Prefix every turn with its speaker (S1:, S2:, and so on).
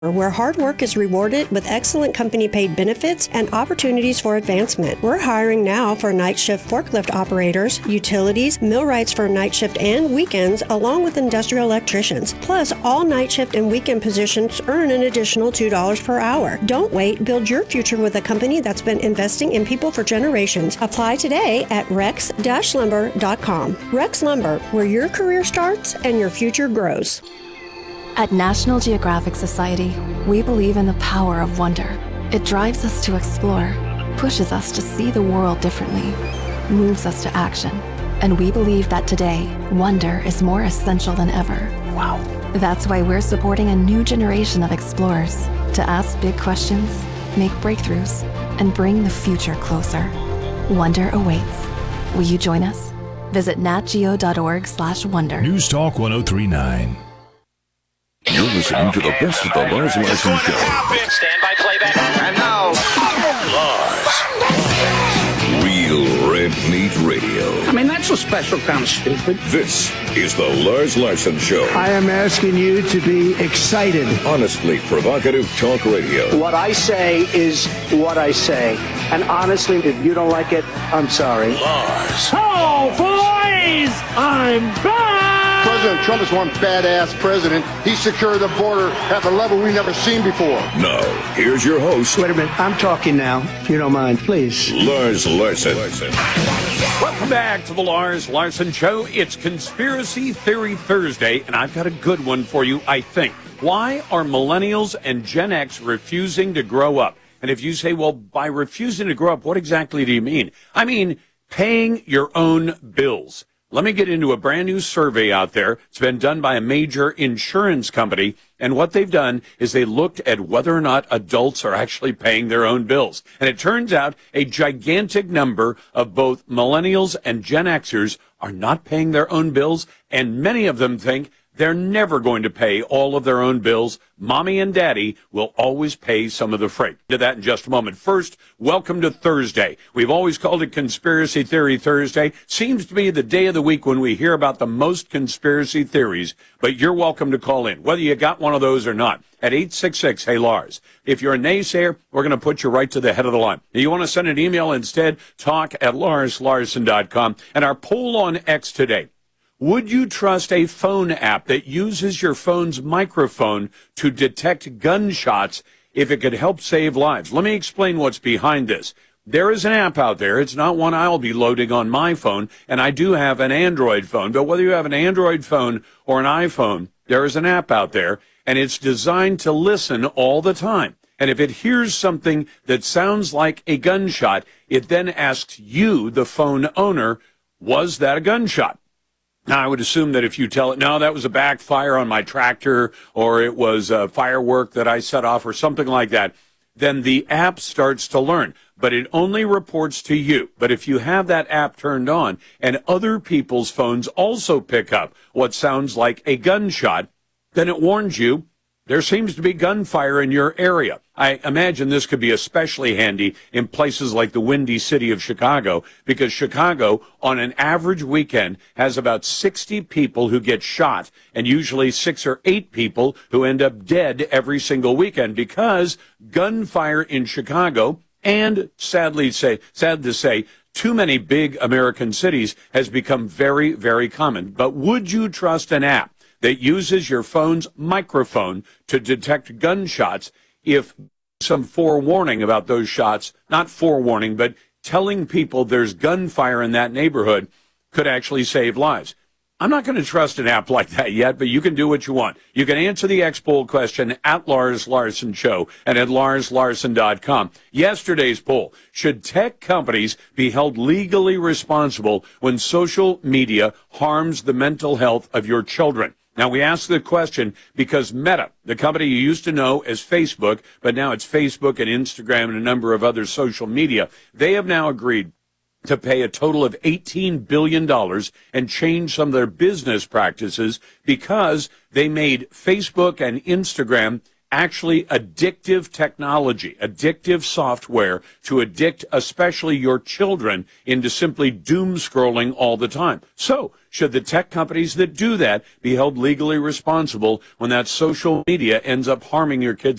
S1: where hard work is rewarded with excellent company-paid benefits and opportunities for advancement. We're hiring now for night shift forklift operators, utilities, millwrights for night shift and weekends, along with industrial electricians. Plus, all night shift and weekend positions earn an additional $2 per hour. Don't wait. Build your future with a company that's been investing in people for generations. Apply today at rex-lumber.com. Rex Lumber, where your career starts and your future grows.
S2: At National Geographic Society, we believe in the power of wonder. It drives us to explore, pushes us to see the world differently, moves us to action. And we believe that today, wonder is more essential than ever. Wow. That's why we're supporting a new generation of explorers to ask big questions, make breakthroughs, and bring the future closer. Wonder awaits. Will you join us? Visit natgeo.org/wonder.
S3: News Talk 1039.
S4: You're listening to the best of the Lars Larson Show.
S5: Stand by playback. And now,
S4: Lars. Real Red Meat Radio.
S6: I mean, that's a special kind of stupid.
S4: This is the Lars Larson Show.
S7: I am asking you to be excited.
S4: Honestly provocative talk radio.
S8: What I say is what I say. And honestly, if you don't like it, I'm sorry.
S4: Lars.
S6: Oh, boys! I'm back!
S9: President Trump is one badass president. He secured the border at a level we've never seen before.
S4: Now, here's your host.
S7: Wait a minute, I'm talking now, if you don't mind, please.
S4: Lars Larson.
S6: Welcome back to the Lars Larson Show. It's Conspiracy Theory Thursday, and I've got a good one for you, I think. Why are millennials and Gen X refusing to grow up? And if you say, well, by refusing to grow up, what exactly do you mean? I mean, paying your own bills. Let me get into a brand new survey out there. It's been done by a major insurance company. And what they've done is they looked at whether or not adults are actually paying their own bills. And it turns out a gigantic number of both millennials and Gen Xers are not paying their own bills. And many of them think they're never going to pay all of their own bills. Mommy and Daddy will always pay some of the freight. To that in just a moment. First, welcome to Thursday. We've always called it Conspiracy Theory Thursday. Seems to be the day of the week when we hear about the most conspiracy theories. But you're welcome to call in, whether you got one of those or not, at 866 Hey Lars. If you're a naysayer, we're going to put you right to the head of the line. If you want to send an email instead, talk@larslarson.com. And our poll on X today. Would you trust a phone app that uses your phone's microphone to detect gunshots if it could help save lives? Let me explain what's behind this. There is an app out there. It's not one I'll be loading on my phone, and I do have an Android phone. But whether you have an Android phone or an iPhone, there is an app out there, and it's designed to listen all the time. And if it hears something that sounds like a gunshot, it then asks you, the phone owner, was that a gunshot? Now, I would assume that if you tell it, no, that was a backfire on my tractor, or it was a firework that I set off, or something like that, then the app starts to learn. But it only reports to you. But if you have that app turned on, and other people's phones also pick up what sounds like a gunshot, then it warns you there seems to be gunfire in your area. I imagine this could be especially handy in places like the windy city of Chicago, because Chicago, on an average weekend, has about 60 people who get shot, and usually 6 or 8 people who end up dead every single weekend, because gunfire in Chicago, and sad to say, too many big American cities, has become very, very common. But would you trust an app that uses your phone's microphone to detect gunshots if some forewarning about those shots, not forewarning, but telling people there's gunfire in that neighborhood could actually save lives? I'm not going to trust an app like that yet, but you can do what you want. You can answer the X poll question at Lars Larson Show and at larslarson.com. Yesterday's poll: should tech companies be held legally responsible when social media harms the mental health of your children? Now, we ask the question because Meta, the company you used to know as Facebook, but now it's Facebook and Instagram and a number of other social media, they have now agreed to pay a total of $18 billion and change some of their business practices because they made Facebook and Instagram actually addictive technology, addictive software to addict especially your children into simply doom scrolling all the time. So, should the tech companies that do that be held legally responsible when that social media ends up harming your kids'